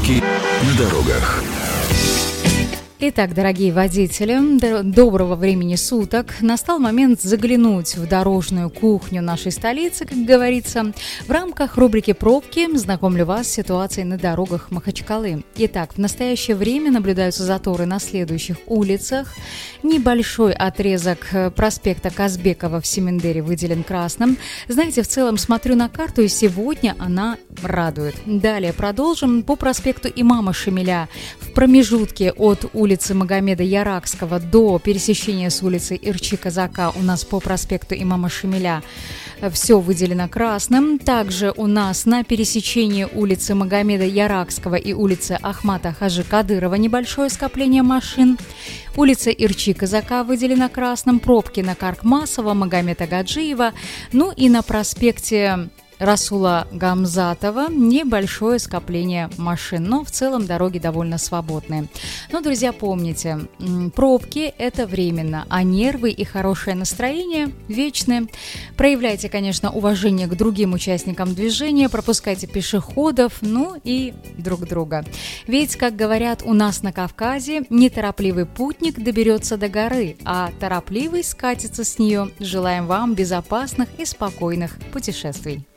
Пробки на дорогах. Итак, дорогие водители, доброго времени суток. Настал момент заглянуть в дорожную кухню нашей столицы, как говорится. В рамках рубрики «Пробки» знакомлю вас с ситуацией на дорогах Махачкалы. Итак, в настоящее время наблюдаются заторы на следующих улицах. Небольшой отрезок проспекта Казбекова в Семендере выделен красным. Знаете, в целом смотрю на карту, и сегодня она радует. Далее продолжим. По проспекту Имама Шамиля в промежутке от улицы Магомеда Яракского до пересечения с улицей Ирчи-Казака у нас по проспекту Имама Шамиля все выделено красным. Также у нас на пересечении улицы Магомеда Яракского и улицы Ахмата Хажи Кадырова небольшое скопление машин. Улица Ирчи-Казака выделена красным, пробки на Каркмасова, Магомеда Гаджиева, ну и на проспекте Расула Гамзатова небольшое скопление машин, но в целом дороги довольно свободные. Но, друзья, помните, пробки – это временно, а нервы и хорошее настроение – вечны. Проявляйте, конечно, уважение к другим участникам движения, пропускайте пешеходов, ну и друг друга. Ведь, как говорят у нас на Кавказе, неторопливый путник доберется до горы, а торопливый скатится с нее. Желаем вам безопасных и спокойных путешествий.